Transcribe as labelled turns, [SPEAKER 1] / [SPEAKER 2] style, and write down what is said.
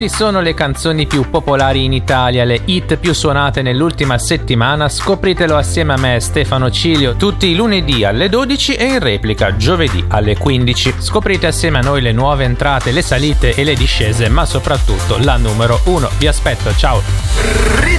[SPEAKER 1] Sono le canzoni più popolari in Italia, le hit più suonate nell'ultima settimana. Scopritelo assieme a me, Stefano Cilio, tutti i lunedì alle 12 e in replica giovedì alle 15. Scoprite assieme a noi le nuove entrate, le salite e le discese, ma soprattutto la numero 1. Vi aspetto, ciao!